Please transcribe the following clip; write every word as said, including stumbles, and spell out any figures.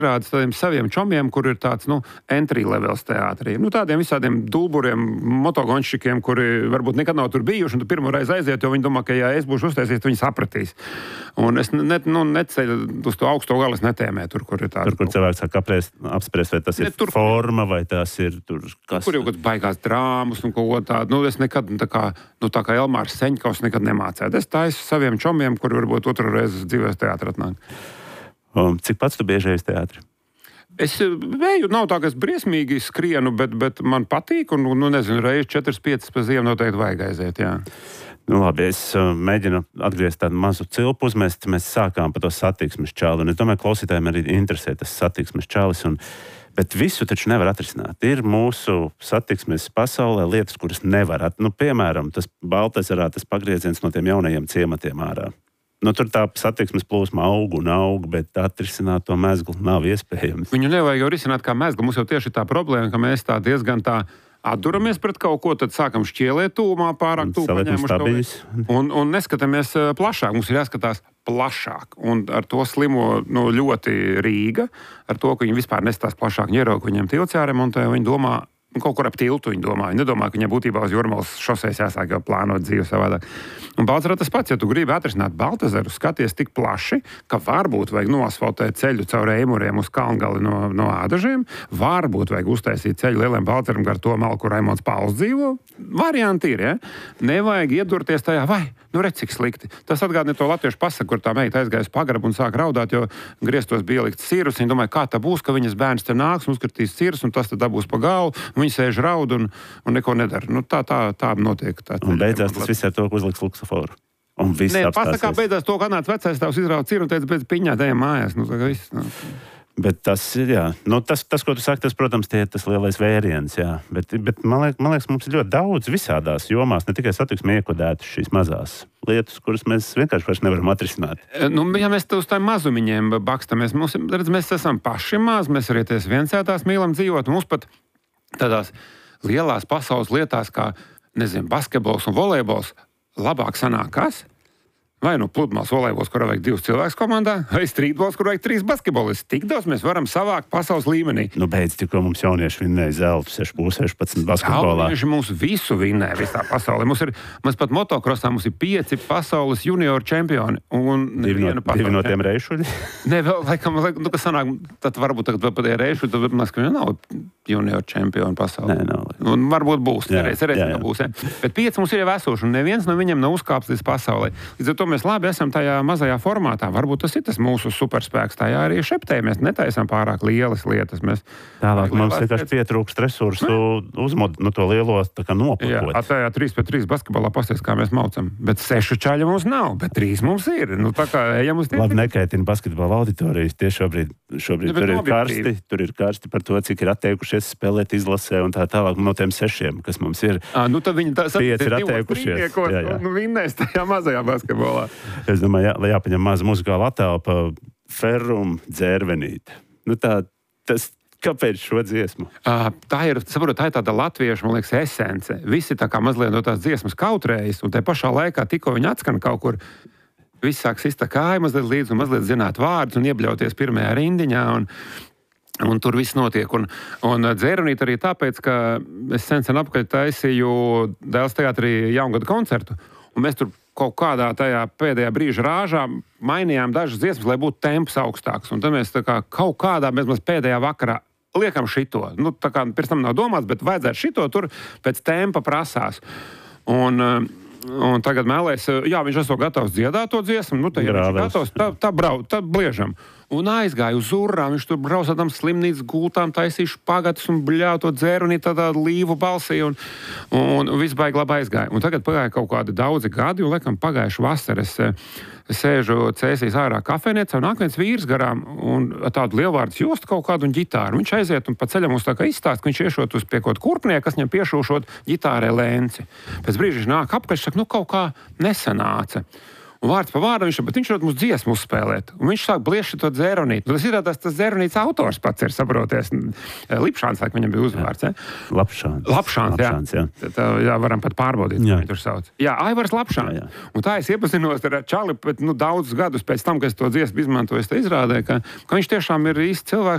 rādas tādiem saviem čomiem, kur ir tāds, nu, entry levels teātrī. Nu, tādiem visādiem dulburiem, motogonšķikiem, kuri varbūt nekad nav tur bijuši, un tu pirmo reizi aiziet, jo viņi domā, ka, ja es būšu uztaisījis, viņi sapratīs. Un es ne, nu, neceļu uz to augsto galu, es netēmē tur, kur ir tāds. Tur, kur cilvēks sāk apspriest, apspriest, vai tas ir ne, tur, forma, vai tas ir tur kas. Kur jau kāds baigās drāmas un ko tādu. Nu, es nekad, tā kā, nu, tā kā Elmārs Seņkaus nekad nemācēju. Es taisu saviem čomiem, kuri varbūt otru reizi dzīvēs teātrā atnāk. Um, cik pats tu bieži esi teātrī? Es vēju, nav tā, ka es briesmīgi skrienu, bet, bet man patīk, un, nu, nezinu, reizi četras, piecas pa ziemu noteikti vajag aiziet, jā. Nu, labi, es uh, mēģinu atgriezt tādu mazu cilpu uzmest. Mēs sākām par to satiksmes čāli, un es domāju, klausītājiem arī interesē tas satiksmes čālis, un, bet visu taču nevar atrisināt. Ir mūsu satiksmes pasaulē lietas, kuras nevar at... Nu, piemēram, tas Baltezerā, tas pagrieziens no tiem jaunajiem ciematiem ārā. Nu, tur tā satiksmes plūsma aug un aug, bet atrisināt to mezglu nav iespējams. Viņu nevajag jau risināt kā mezglu. Mums jau tieši tā problēma, ka mēs tā diezgan tā atduramies pret kaut ko, tad sākam šķielēt tūmā, pārāk tūmā paņēmuši un, un neskatāmies plašāk. Mums ir jāskatās plašāk. Un ar to slimo nu, ļoti Rīga, ar to, ka viņi vispār nestās plašāk ņeraugu, viņiem tilts jāremontē, viņi domā, kaut kur ap tiltu viņi domā. Viņi nedomā, ka viņiem būtībā uz Jūrmalas šoseis jāsāk jau plānot dzīvi savādāk. Un Baltezerā tas pats, ja tu gribi atrisināt Baltezeru, skaties tik plaši, ka varbūt vajag noasfaltēt ceļu caur Eimuriem uz Kalngali no, no Ādažiem, varbūt vajag uztaisīt ceļu lieliem Baltezeram gar to malu, kur Raimonds Pauls dzīvo. Varianti ir, ja? Nevajag iedurties tajā, vai, nu redz, cik slikti. Tas atgādina to latviešu pasaku, kur tā meita aizgāja uz pagrabu un sāk raudāt, jo griestos bija ielikt sirus. Viņa domāja, kā tā būs, ka viņas bērns te nāks un uzkritīs sirus, un tas tad dabūs pa galvu. Viņi sēž raud un, un neko nedara. Nu, tā, tā, tā notiek. Tā, un beidzās tas viss ar to, ka uzliks luksuforu. Un viss Nē, apstāsies. Pasakā beidzās to, ka nāc vecais tavs izrauc ciru un teica, pēc piņā dējām mājās. Nu, tā kā viss. Nu. Bet tas ir, jā. Nu, tas, tas, ko tu saki, tas, protams, tie ir tas lielais vēriens, jā. Bet, bet man, liek, man liekas, mums ir ļoti daudz visādās jomās, ne tikai satiksmē iekodētas šīs mazās lietas, kuras mēs vienkārši vairs nevaram atrisināt. Nu, ja mēs uz tādiem mazumiņiem bakstamies, mums, redz, mēs esam paši maz, mēs arī ties viensētās mīlam dzīvot, mums pat tādās lielās pasaules lietās, kā, nezinu, basketbols un volejbols, labāk sanāk kas? Vai nu pludmales volejbols, kurā vajag divus cilvēkus komandā, vai strītbols, kur vajag trīs basketbolisti. Tik daudz mēs varam savākt pasaules līmenī. Nu, beidz, tikko mums jaunieši vinnēja zeltu sešpadsmit basketbolā. Jaunieši mums visu vinnēja visā pasaulē. Mums ir, mums pat motokrosā mums ir pieci pasaules junioru čempioni. Un divi no, divi no tiem reišuļi? Nē, vēl, laikam, laikam, nu, kas sanāk, tad varbūt tagad vēl pat ir reišuļi, tad mēs, ka nav junioru čempioni pasaulē. Nē, nav. Un varbūt būs, jā, cerēs, cerēs, jā, jā. būs. Ja? Bet pieci mums ir jau esoši, un neviens no viņiem nav uzkāpts līdz pasaulē. Līdz ar to mēs labi esam tajā mazajā formātā. Varbūt tas ir tas mūsu superspēks. Tajā arī šeptē mēs netaisam pārāk lielas lietas. Mēs tālāk mums vienkārši pietrūkst resursu uzmod, nu, to lielo tā kā nopakot. Jā, tajā trīs pret trīs basketbolā pasties, kā mēs maucam. Bet sešu čaļu mums nav, bet trīs mums ir. Nu, tā kā ejam uz tiem. Labi, nekaitina basketbola auditorijas. Tie šobrīd, šobrīd ja, tur ir karsti. Tur ir karsti par to, cik ir atteikušies spēlēt izlasē un tā tālāk no tiem sešiem, kas mums ir. À, nu tad viņi tā, pieci ir atteikušies. Jā, jā. Nu, vinnēs tajā mazajā basketbolā. Es domāju, jā, jāpaņem maza muzikāla attēlpa Ferrum dzērvenīte. Nu tā, tas, kāpēc šo dziesmu? Uh, tā ir, saprot, tā ir tāda latviešu, man liekas, esence. Visi tā kā mazliet no tās dziesmas kautrējas, un te pašā laikā tikko viņi atskan kaut kur, viss sāk sista kāja mazliet līdz un mazliet zināt vārdus un iebļauties pirmajā rindiņā, un Un tur viss notiek. Un, un dzērvenīte arī tāpēc, ka es sen sen apkaļ taisīju Dēls teātrī jaungada koncertu. Un mēs tur kaut kādā tajā pēdējā brīža rāžā mainījām dažas dziesmas, lai būtu temps augstāks. Un tad mēs tā kā kaut kādā mēs mēs pēdējā vakarā liekam šito. Nu, tā kā pirms tam nav domāts, bet vajadzētu šito tur pēc tempa prasās. Un, un tagad mēlēs, jā, viņš esot gatavs dziedāt to dziesmu, nu, tā, ja viņš ir gatavs, tā, tā brau, tā bliežam. Un aizgāja uz urrām, viņš tur brauc tādām slimnīcas gultām, taisīja špagatus un bļāva to dzērvenīti tādā līvu balsī, un, un, un viss baigi labi aizgāja. Un tagad pagāja kaut kādi daudzi gadi, un laikam pagājuši vasar es, es sēžu Cēsīs ārā kafejnīcā, un nāk viens vīrs garām, un tādu lielvārdas jostu kaut kādu un ģitāru. Viņš aiziet un pa ceļam mums tā kā izstāst, ka viņš iešot uz pie kaut kurpnieku, kas viņam piešūšot ģitārē lēnci. Pēc brīža viņš nāk apkaļ, saka, nu kaut kā nesanāca. Un vārds pa vārdam viņš, bet viņš var mums dziesmu uzspēlēt. Un viņš sāk blieši to dzēronīti. Tas ir tas, tas dzēronīts autors pats ir, saproties. Lipšāns, laik, viņam bija uzvārds, ja? Lapšāns. Lapšāns, jā. Lapšāns, jā. Tā, tā, jā, varam pat pārbaudīt, jā. Ko viņi tur sauc. Jā, Aivars Lapšāns. Jā, jā. Un tā es iepazinos ar Čali, bet, nu, daudzus gadus pēc tam, kad es to dziesmu izmantoju, es te izrādēju, ka, ka viņš tiešām ir īsts cilvēks,